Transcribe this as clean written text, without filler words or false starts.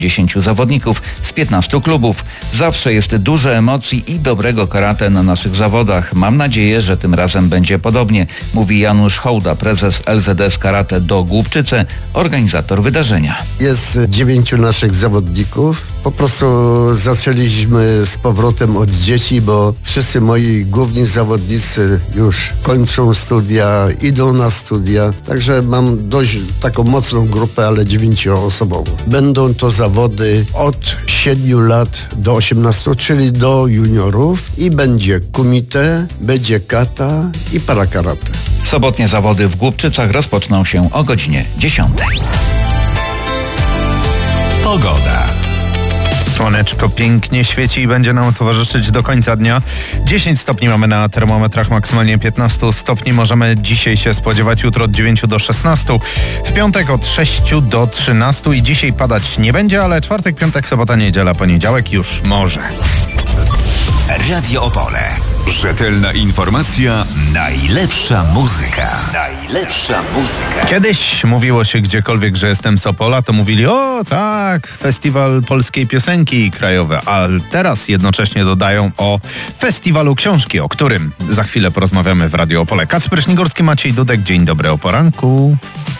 10 zawodników z 15 klubów. Zawsze jest dużo emocji i dobrego karate na naszych zawodach. Mam nadzieję, że tym razem będzie podobnie, mówi Janusz Hołda, prezes LZS Karate do Głubczyce, organizator wydarzenia. Jest 9 naszych zawodników. Po prostu zaczęliśmy z powrotem od dzieci, bo wszyscy moi główni zawodnicy już kończą studia, idą na studia. Także mam dość taką mocną grupę, ale 9-osobową. Będą to zawody od 7 lat do 18, czyli do juniorów i będzie kumite, będzie kata i parakarate. Sobotnie zawody w Głubczycach rozpoczną się o godzinie 10. Pogoda. Słoneczko pięknie świeci i będzie nam towarzyszyć do końca dnia. 10 stopni mamy na termometrach, maksymalnie 15 stopni. Możemy dzisiaj się spodziewać, jutro od 9 do 16. W piątek od 6 do 13 i dzisiaj padać nie będzie, ale czwartek, piątek, sobota, niedziela, poniedziałek już może. Radio Opole. Rzetelna informacja, najlepsza muzyka. Najlepsza muzyka. Kiedyś mówiło się gdziekolwiek, że jestem z Opola, to mówili, o tak, festiwal polskiej piosenki krajowej, a teraz jednocześnie dodają o festiwalu książki, o którym za chwilę porozmawiamy w Radio Opole. Kacper Śnigurski, Maciej Dudek, dzień dobry o poranku.